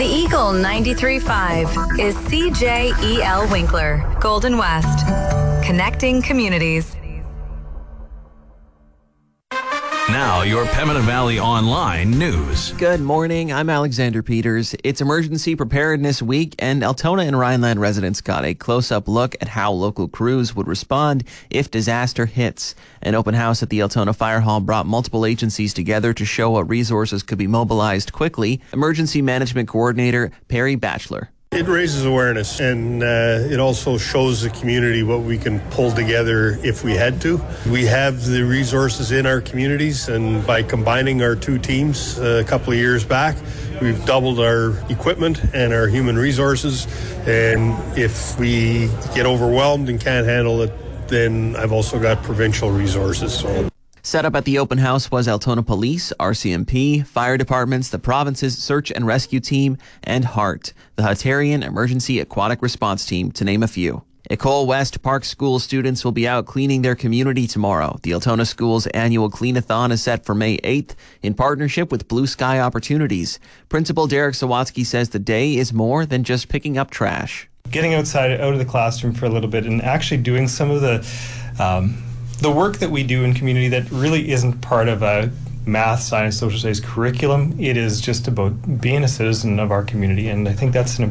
The Eagle 93.5 is CJEL Winkler, Golden West, connecting communities. Now, your Pembina Valley Online news. Good morning. I'm Alexander Peters. It's Emergency Preparedness Week, and Altona and Rhineland residents got a close-up look at how local crews would respond if disaster hits. An open house at the Altona Fire Hall brought multiple agencies together to show what resources could be mobilized quickly. Emergency Management Coordinator Perry Batchelor. It raises awareness, and it also shows the community what we can pull together if we had to. We have the resources in our communities, and by combining our two teams a couple of years back, we've doubled our equipment and our human resources. And if we get overwhelmed and can't handle it, then I've also got provincial resources. So. Set up at the open house was Altona Police, RCMP, fire departments, the province's search and rescue team, and HART, the Hatarian Emergency Aquatic Response Team, to name a few. Ecole West Park School students will be out cleaning their community tomorrow. The Altona School's annual Clean-a-thon is set for May 8th in partnership with Blue Sky Opportunities. Principal Derek Sawatsky says the day is more than just picking up trash. Getting out of the classroom for a little bit and actually doing some of the work that we do in community that really isn't part of a math, science, social studies curriculum. It is just about being a citizen of our community, and I think that's an